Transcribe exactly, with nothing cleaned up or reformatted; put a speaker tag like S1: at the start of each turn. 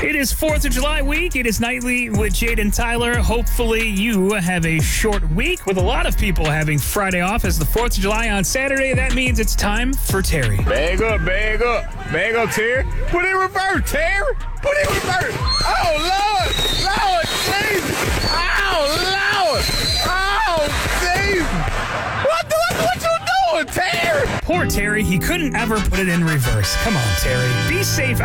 S1: It is fourth of July week. It is Nightly with Jade and Tyler. Hopefully you have a short week with a lot of people having Friday off as the fourth of July on Saturday. That means it's time for Terry.
S2: Bag up, bag up. Bag up, Terry. Put it in reverse, Terry. Put it in reverse. Oh, Lord. Lord, Jesus. Oh, Lord. Oh, Jesus. What, the, what, what you doing, Terry?
S1: Poor Terry. He couldn't ever put it in reverse. Come on, Terry. Be safe